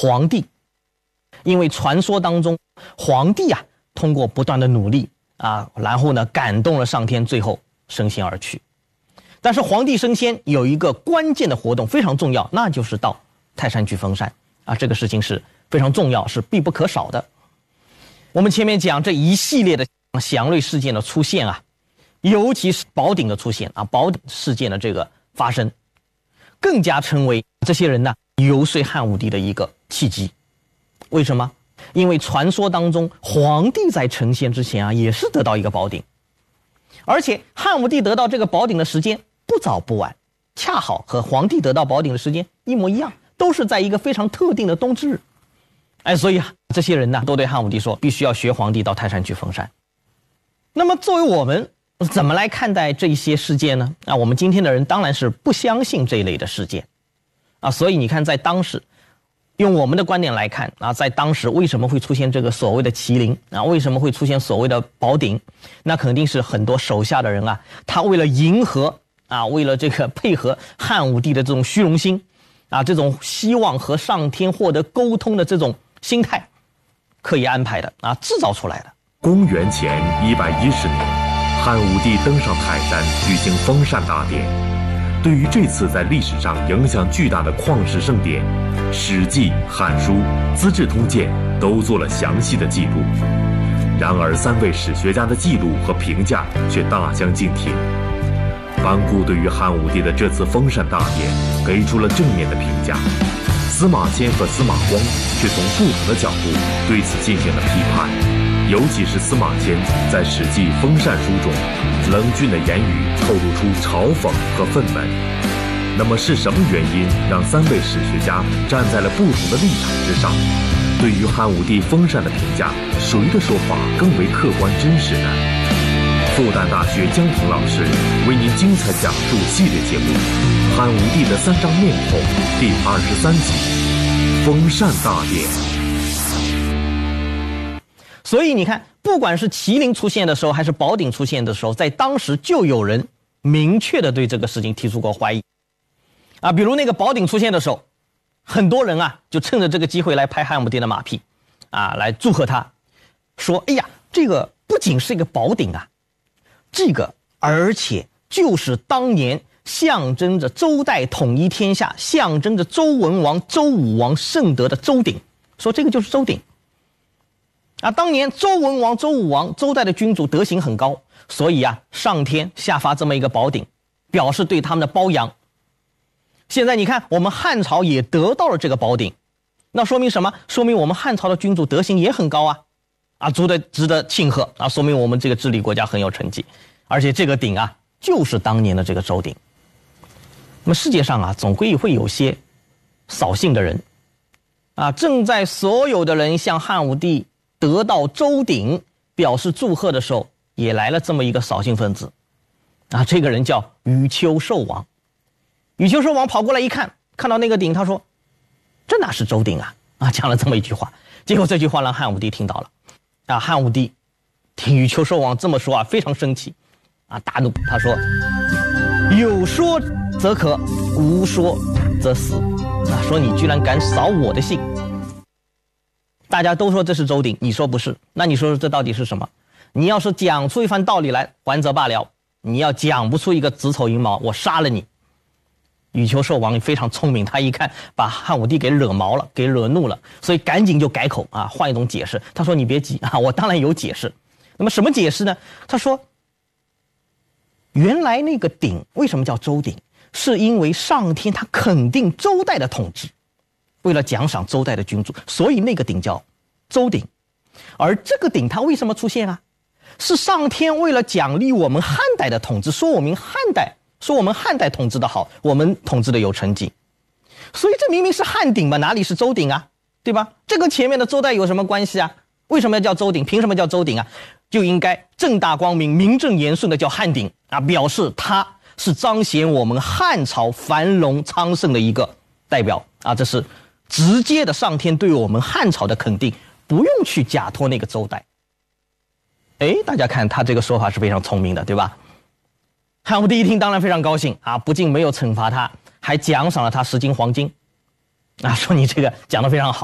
皇帝。因为传说当中，皇帝啊通过不断的努力啊，然后呢感动了上天，最后升仙而去。但是皇帝升仙有一个关键的活动非常重要，那就是到泰山去封禅啊，这个事情是非常重要，是必不可少的。我们前面讲这一系列的祥瑞事件的出现啊，尤其是宝鼎的出现啊，宝鼎事件的这个发生，更加成为这些人呢游说汉武帝的一个契机。为什么？因为传说当中，皇帝在成仙之前啊，也是得到一个宝鼎，而且汉武帝得到这个宝鼎的时间不早不晚，恰好和皇帝得到宝鼎的时间一模一样，都是在一个非常特定的冬至日。所以啊，这些人呢都对汉武帝说，必须要学皇帝到泰山去封禅。那么作为我们怎么来看待这一些事件呢？我们今天的人当然是不相信这一类的事件啊，所以你看，在当时，用我们的观点来看啊，在当时为什么会出现这个所谓的麒麟啊？为什么会出现所谓的宝鼎？那肯定是很多手下的人啊，他为了迎合啊，为了这个配合汉武帝的这种虚荣心啊，这种希望和上天获得沟通的这种心态，刻意安排的啊，制造出来的。 公元前110年，汉武帝登上泰山举行封禅大典。对于这次在历史上影响巨大的旷世盛典，《史记》《汉书》《资治通鉴》都做了详细的记录。然而3位史学家的记录和评价却大相径庭。班固对于汉武帝的这次封禅大典给出了正面的评价，司马迁和司马光却从不同的角度对此进行了批判。尤其是司马迁在《史记·封禅书》中，冷峻的言语透露出嘲讽和愤懑。那么是什么原因让3位史学家站在了不同的立场之上？对于汉武帝封禅的评价，谁的说法更为客观真实呢？复旦大学姜鹏老师为您精彩讲述系列节目《汉武帝的3张面孔》第23集：封禅大典。 所以你看，不管是麒麟出现的时候，还是宝鼎出现的时候，在当时就有人明确的对这个事情提出过怀疑啊。比如那个宝鼎出现的时候，很多人啊就趁着这个机会来拍汉武帝的马屁啊，来祝贺他，说哎呀，这个不仅是一个宝鼎啊，这个而且就是当年象征着周代统一天下，象征着周文王、周武王盛德的周鼎，说这个就是周鼎啊。当年周文王、周武王周代的君主德行很高，所以啊，上天下发这么一个宝鼎，表示对他们的褒扬。现在你看，我们汉朝也得到了这个宝鼎，那说明什么？说明我们汉朝的君主德行也很高啊，值得庆贺啊，说明我们这个治理国家很有成绩。而且这个鼎啊，就是当年的这个周鼎。那么世界上啊，总归会有些扫兴的人啊，正在所有的人向汉武帝得到周鼎表示祝贺的时候，也来了这么一个扫兴分子啊，这个人叫宇丘寿王。宇丘寿王跑过来一看，看到那个鼎，他说这哪是周鼎啊，讲了这么一句话。结果这句话让汉武帝听到了啊，汉武帝听宇丘寿王这么说啊，非常生气啊，大怒，他说有说则可，无说则死啊，说你居然敢扫我的兴。大家都说这是周鼎，你说不是，那你说这到底是什么？你要是讲出一番道理来，还则罢了，你要讲不出一个子丑寅卯，我杀了你。宇丘寿王非常聪明，他一看把汉武帝给惹毛了，给惹怒了，所以赶紧就改口啊，换一种解释。他说你别急啊，我当然有解释。那么什么解释呢？他说原来那个鼎为什么叫周鼎，是因为上天他肯定周代的统治，为了奖赏周代的君主，所以那个鼎叫周鼎。而这个鼎它为什么出现啊？是上天为了奖励我们汉代的统治，说我们汉代统治的好，我们统治的有成绩，所以这明明是汉鼎嘛，哪里是周鼎啊？对吧？这跟前面的周代有什么关系啊？为什么要叫周鼎？凭什么叫周鼎啊？就应该正大光明、名正言顺的叫汉鼎啊，表示它是彰显我们汉朝繁荣昌盛的一个代表啊，这是直接的上天对我们汉朝的肯定，不用去假托那个周代。大家看他这个说法是非常聪明的，对吧？汉武帝一听当然非常高兴啊，不仅没有惩罚他，还奖赏了他10斤黄金啊，说你这个讲得非常好。